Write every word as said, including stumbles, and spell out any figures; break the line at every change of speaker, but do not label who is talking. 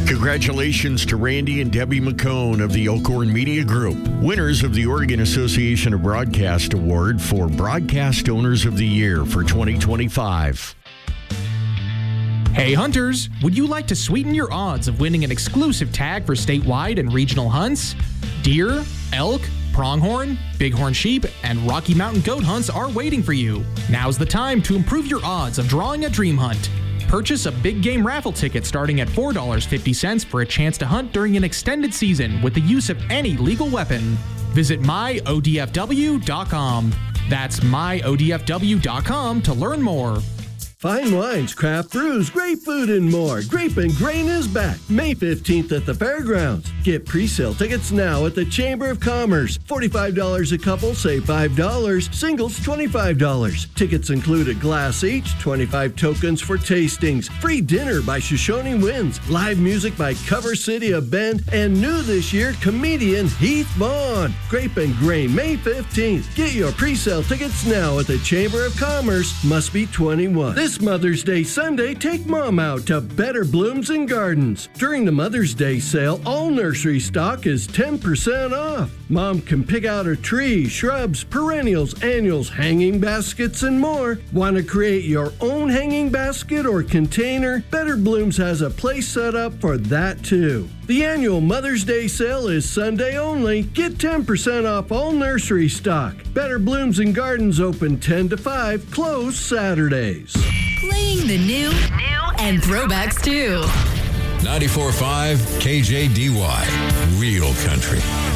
Congratulations to Randy and Debbie McCone of the Elkhorn Media Group, winners of the Oregon Association of Broadcast Award for Broadcast Owners of the Year for twenty twenty-five.
Hey hunters, would you like to sweeten your odds of winning an exclusive tag for statewide and regional hunts? Deer, elk, pronghorn, bighorn sheep, and Rocky Mountain goat hunts are waiting for you. Now's the time to improve your odds of drawing a dream hunt. Purchase a big game raffle ticket starting at four dollars and fifty cents for a chance to hunt during an extended season with the use of any legal weapon. Visit my O D F W dot com. That's my O D F W dot com to learn more.
Fine wines, craft brews, great food, and more. Grape and Grain is back May fifteenth at the fairgrounds. Get pre-sale tickets now at the Chamber of Commerce. forty-five dollars a couple, save five dollars. Singles, twenty-five dollars. Tickets include a glass each, twenty-five tokens for tastings, free dinner by Shoshone Winds, live music by Cover City of Bend, and new this year, comedian Heath Vaughn. Grape and Grain, May fifteenth. Get your pre-sale tickets now at the Chamber of Commerce. Must be twenty-one. This Mother's Day Sunday, take Mom out to Better Blooms and Gardens. During the Mother's Day sale, all nursery stock is ten percent off. Mom can pick out a tree, shrubs, perennials, annuals, hanging baskets, and more. Want to create your own hanging basket or container? Better Blooms has a place set up for that too. The annual Mother's Day sale is Sunday only. Get ten percent off all nursery stock. Better Blooms and Gardens open ten to five, closed Saturdays.
Playing the new, new and throwbacks too.
ninety-four point five K J D Y, Real Country.